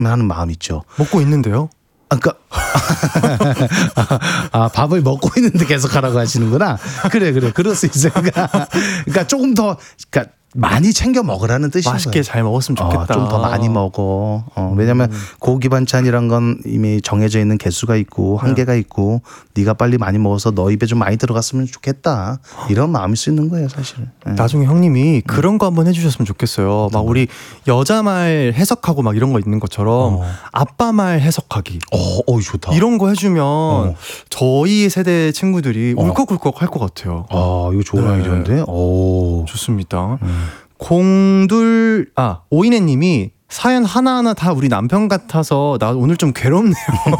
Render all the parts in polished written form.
하는 마음 있죠. 먹고 있는데요? 그러니까 밥을 먹고 있는데 계속 하라고 하시는구나. 그래 그럴 수 있어요. 그러니까 조금 더 그러니까 많이 챙겨 먹으라는 뜻인 맛있게 거예요. 잘 먹었으면 좋겠다. 좀 더 많이 먹어. 왜냐면 고기 반찬이란 건 이미 정해져 있는 개수가 있고 한계가 있고 네가 빨리 많이 먹어서 너 입에 좀 많이 들어갔으면 좋겠다. 이런 마음일 수 있는 거예요, 사실은. 나중에 형님이 그런 거 한번 해주셨으면 좋겠어요. 막 우리 여자 말 해석하고 막 이런 거 있는 것처럼 아빠 말 해석하기. 좋다. 이런 거 해주면 저희 세대 친구들이 울컥울컥 할 것 같아요. 이거 좋은 아이디어인데. 좋습니다. 오이네님이 사연 하나하나 다 우리 남편 같아서 나 오늘 좀 괴롭네요.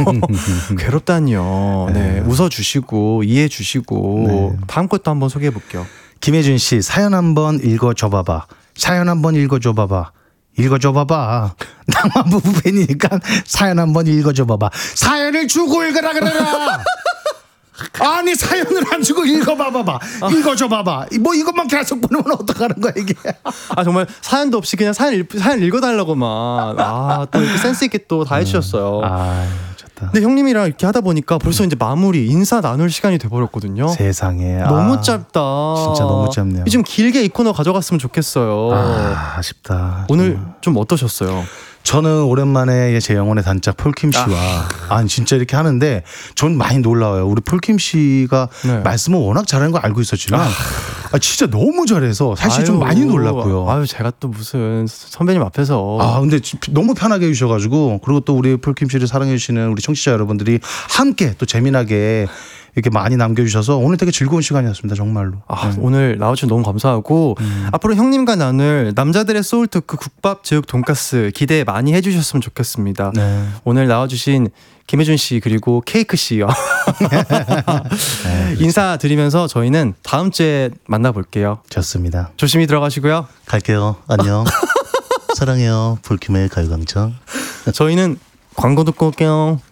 괴롭다니요. 네, 웃어주시고 이해해주시고 다음 것도 한번 소개해볼게요. 김혜준 씨 사연 한번 읽어줘봐봐. 사연 한번 읽어줘봐봐. 읽어줘봐봐. 낭만 부부 팬이니까 사연 한번 읽어줘봐봐. 사연을 주고 읽으라 그래라. 아니 사연을 안 주고 읽어봐봐. 읽어줘봐봐. 뭐 이것만 계속 보내면 어떡하는 거야 이게. 정말 사연도 없이 그냥 사연 읽어달라고만. 또 이렇게 센스 있게 또 다 해주셨어요. 좋다. 근데 형님이랑 이렇게 하다 보니까 벌써 이제 마무리 인사 나눌 시간이 돼버렸거든요. 세상에. 너무 짧다. 진짜 너무 짧네요. 좀 길게 이 코너 가져갔으면 좋겠어요. 아쉽다. 오늘 좀 어떠셨어요? 저는 오랜만에 제 영혼의 단짝 폴킴 씨와 진짜 이렇게 하는데 전 많이 놀라워요. 우리 폴킴 씨가 말씀을 워낙 잘하는 거 알고 있었지만 진짜 너무 잘해서 사실 좀 많이 놀랐고요. 제가 또 무슨 선배님 앞에서 근데 너무 편하게 해주셔가지고 그리고 또 우리 폴킴 씨를 사랑해 주시는 우리 청취자 여러분들이 함께 또 재미나게 이렇게 많이 남겨주셔서 오늘 되게 즐거운 시간이었습니다. 정말로. 오늘 나와주셔서 너무 감사하고 앞으로 형님과 나눌 남자들의 소울토크 국밥 제육 돈가스 기대 많이 해주셨으면 좋겠습니다. 오늘 나와주신 김혜준 씨 그리고 케이크 씨요. 인사드리면서 저희는 다음 주에 만나볼게요. 좋습니다. 조심히 들어가시고요. 갈게요. 안녕. 사랑해요. 폴킴의 가요광장. 저희는 광고 듣고 올게요.